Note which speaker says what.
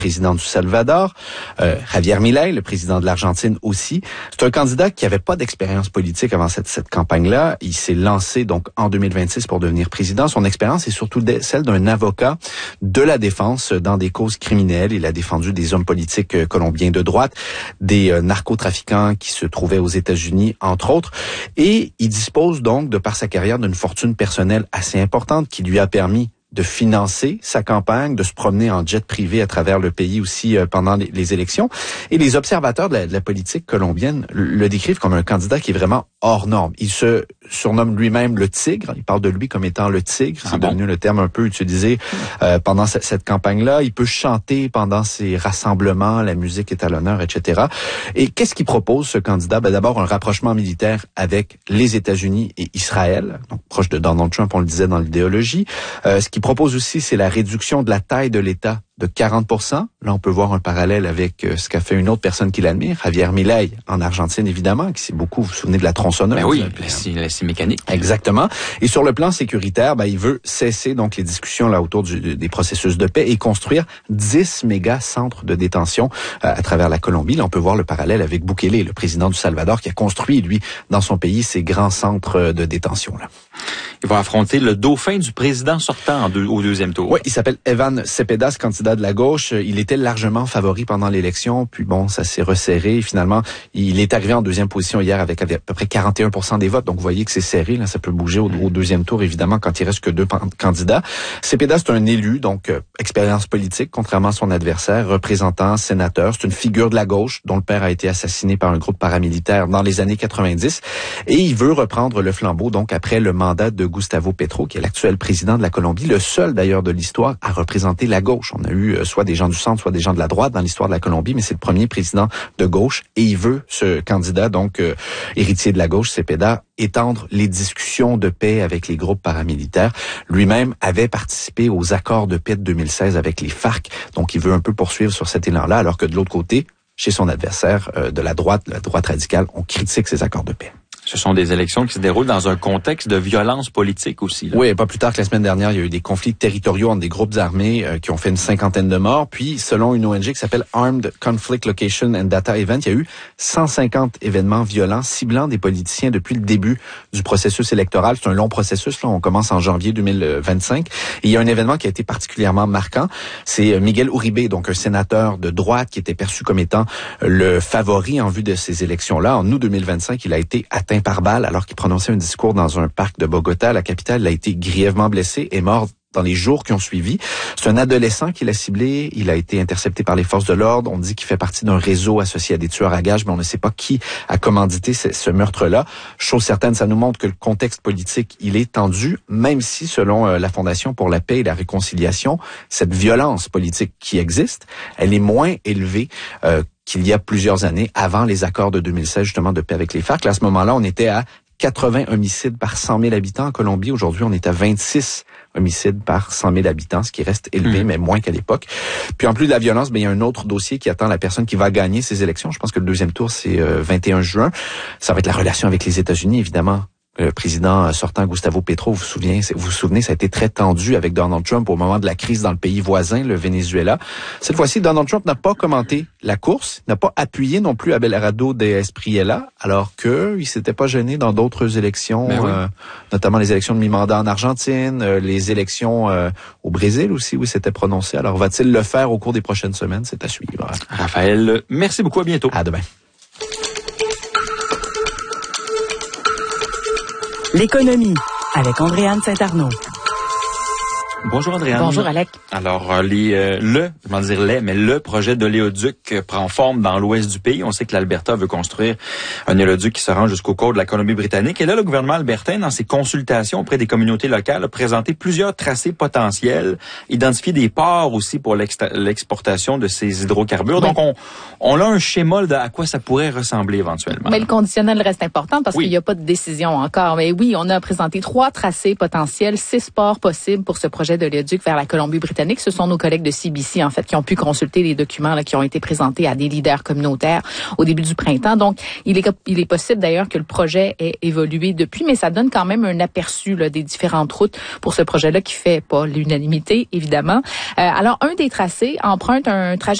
Speaker 1: président du Salvador, Javier Milei, le président de l'Argentine aussi. C'est un candidat qui avait pas d'expérience politique avant cette campagne-là. Il s'est lancé donc en 2026 pour devenir président. Son expérience est surtout celle d'un avocat de la défense dans des causes criminelles. Il a défendu des hommes politiques colombiens de droite, des narcotrafiquants qui se trouvaient aux États-Unis, entre autres. Et il dispose donc, de par sa carrière, d'une fortune personnelle assez importante qui lui a permis de financer sa campagne, de se promener en jet privé à travers le pays aussi pendant les élections. Et les observateurs de la politique colombienne le décrivent comme un candidat qui est vraiment hors norme. Il se surnomme lui-même le tigre. Il parle de lui comme étant le tigre. C'est devenu le terme un peu utilisé pendant cette campagne-là. Il peut chanter pendant ses rassemblements, la musique est à l'honneur, etc. Et qu'est-ce qu'il propose, ce candidat? D'abord, un rapprochement militaire avec les États-Unis et Israël, donc proche de Donald Trump, on le disait dans l'idéologie. Ce qu'il propose aussi, c'est la réduction de la taille de l'État de 40%. Là, on peut voir un parallèle avec ce qu'a fait une autre personne qui l'admire, Javier Milei, en Argentine, évidemment, qui s'est beaucoup, vous vous souvenez de la tronçonneuse.
Speaker 2: Ben oui, la scie mécanique.
Speaker 1: Exactement. Et sur le plan sécuritaire, il veut cesser donc les discussions là autour des processus de paix et construire 10 méga centres de détention à travers la Colombie. Là, on peut voir le parallèle avec Bukele, le président du Salvador, qui a construit, lui, dans son pays, ces grands centres de détention là.
Speaker 2: Il va affronter le dauphin du président sortant au deuxième tour.
Speaker 1: Oui, il s'appelle Evan Cepeda, candidat de la gauche. Il était largement favori pendant l'élection, puis bon, ça s'est resserré. Finalement, il est arrivé en deuxième position hier avec à peu près 41% des votes. Donc, vous voyez que c'est serré. Là, ça peut bouger au deuxième tour, évidemment, quand il reste que 2 candidats. Cepeda, c'est un élu, donc expérience politique, contrairement à son adversaire, représentant, sénateur. C'est une figure de la gauche dont le père a été assassiné par un groupe paramilitaire dans les années 90. Et il veut reprendre le flambeau, donc, après le mandat de Gustavo Petro, qui est l'actuel président de la Colombie, le seul d'ailleurs de l'histoire à représenter la gauche. On a eu soit des gens du centre, soit des gens de la droite dans l'histoire de la Colombie, mais c'est le premier président de gauche et il veut, ce candidat, donc héritier de la gauche, Cepeda, étendre les discussions de paix avec les groupes paramilitaires. Lui-même avait participé aux accords de paix de 2016 avec les FARC, donc il veut un peu poursuivre sur cet élan-là, alors que de l'autre côté, chez son adversaire de la droite radicale, on critique ces accords de paix.
Speaker 2: Ce sont des élections qui se déroulent dans un contexte de violence politique aussi. Là.
Speaker 1: Oui, pas plus tard que la semaine dernière, il y a eu des conflits territoriaux entre des groupes armés qui ont fait une 50aine de morts. Puis, selon une ONG qui s'appelle Armed Conflict Location and Data Event, il y a eu 150 événements violents ciblant des politiciens depuis le début du processus électoral. C'est un long processus, là. On commence en janvier 2025. Et il y a un événement qui a été particulièrement marquant. C'est Miguel Uribe, donc un sénateur de droite qui était perçu comme étant le favori en vue de ces élections-là. En août 2025, il a été atteint par balle alors qu'il prononçait un discours dans un parc de Bogota. La capitale, il a été grièvement blessé et mort dans les jours qui ont suivi. C'est un adolescent qui l'a ciblé. Il a été intercepté par les forces de l'ordre. On dit qu'il fait partie d'un réseau associé à des tueurs à gages, mais on ne sait pas qui a commandité ce meurtre-là. Chose certaine, ça nous montre que le contexte politique, il est tendu, même si, selon la Fondation pour la paix et la réconciliation, cette violence politique qui existe, elle est moins élevée qu'il y a plusieurs années, avant les accords de 2016, justement, de paix avec les FARC. Là, à ce moment-là, on était à 80 homicides par 100 000 habitants en Colombie. Aujourd'hui, on est à 26 homicides par 100 000 habitants, ce qui reste élevé, mais moins qu'à l'époque. Puis en plus de la violence, il y a un autre dossier qui attend la personne qui va gagner ces élections. Je pense que le deuxième tour, c'est 21 juin. Ça va être la relation avec les États-Unis, évidemment. Le président sortant, Gustavo Petro, vous vous souvenez, ça a été très tendu avec Donald Trump au moment de la crise dans le pays voisin, le Venezuela. Cette fois-ci, Donald Trump n'a pas commenté la course, n'a pas appuyé non plus Abelardo de Espriella, alors que il s'était pas gêné dans d'autres élections, notamment les élections de mi-mandat en Argentine, les élections au Brésil aussi, où il s'était prononcé. Alors, va-t-il le faire au cours des prochaines semaines? C'est à suivre.
Speaker 2: Raphaël, merci beaucoup, à bientôt.
Speaker 1: À demain.
Speaker 3: L'économie avec Andréane Saint-Arnaud.
Speaker 2: Bonjour Andréane.
Speaker 3: Bonjour Alec.
Speaker 2: Alors le projet d'oléoduc prend forme dans l'ouest du pays. On sait que l'Alberta veut construire un oléoduc qui se rend jusqu'au côtes de la Colombie-Britannique. Et là, le gouvernement albertain, dans ses consultations auprès des communautés locales, a présenté plusieurs tracés potentiels, identifié des ports aussi pour l'exportation de ces hydrocarbures. Oui. Donc, on a un schéma à quoi ça pourrait ressembler éventuellement.
Speaker 4: Mais le conditionnel reste important parce qu'il n'y a pas de décision encore. Mais oui, on a présenté 3 tracés potentiels, 6 ports possibles pour ce projet projet d'oléoduc vers la Colombie-Britannique. Ce sont nos collègues de CBC, en fait, qui ont pu consulter les documents là, qui ont été présentés à des leaders communautaires au début du printemps. Donc, il est possible d'ailleurs que le projet ait évolué depuis, mais ça donne quand même un aperçu là, des différentes routes pour ce projet-là qui fait pas l'unanimité, évidemment. Alors, un des tracés emprunte un trajet